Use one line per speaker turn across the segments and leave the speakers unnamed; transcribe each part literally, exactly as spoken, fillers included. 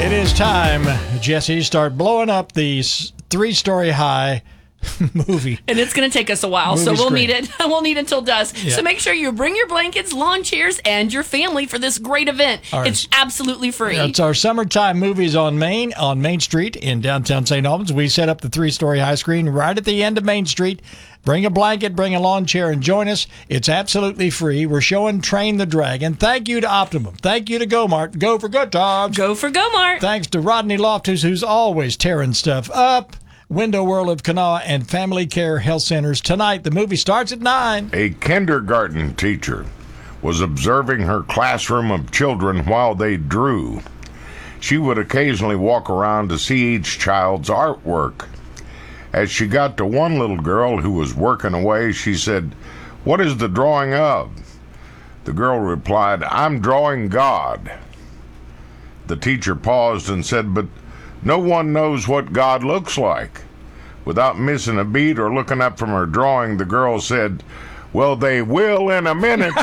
It is time, Jesse, start blowing up the three-story high movie.
And it's going to take us a while,
movie
so we'll
screen.
need it. We'll need until dusk.
Yeah.
So make sure you bring your blankets, lawn chairs, and your family for this great event.
All right.
It's absolutely free.
It's our summertime movies on Main, on Main Street in downtown Saint Albans. We set up the three-story high screen right at the end of Main Street. Bring a blanket, bring a lawn chair, and join us. It's absolutely free. We're showing Train the Dragon. Thank you to Optimum. Thank you to GoMart. Go for good times.
Go for GoMart.
Thanks to Rodney Loftus, who's always tearing stuff up. Window World of Kanawha and Family Care Health Centers. Tonight, the movie starts at nine.
A kindergarten teacher was observing her classroom of children while they drew. She would occasionally walk around to see each child's artwork. As she got to one little girl who was working away, she said, "What is the drawing of?" The girl replied, "I'm drawing God." The teacher paused and said, "But no one knows what God looks like." Without missing a beat or looking up from her drawing, the girl said, "Well, they will in a minute."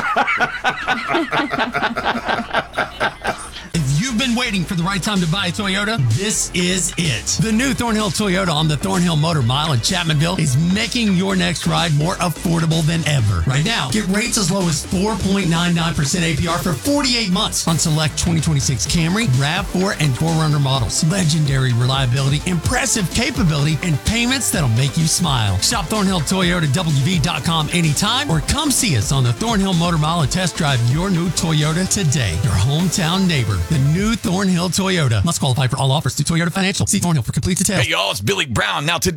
If you've been waiting for the right time to buy a Toyota, this is it. The new Thornhill Toyota on the Thornhill Motor Mile in Chapmanville is making your next ride more affordable than ever. Right now, get rates as low as four point nine nine percent A P R for forty-eight months on select twenty twenty-six Camry, RAV four, and four runner models. Legendary reliability, impressive capability, and payments that'll make you smile. Shop Thornhill Toyota W V dot com anytime or come see us on the Thornhill Motor Mile and test drive your new Toyota today. Your hometown neighbor, the new Thornhill Toyota. Must qualify for all offers through Toyota Financial. See Thornhill for complete details.
Hey, y'all, it's Billy Brown. Now, today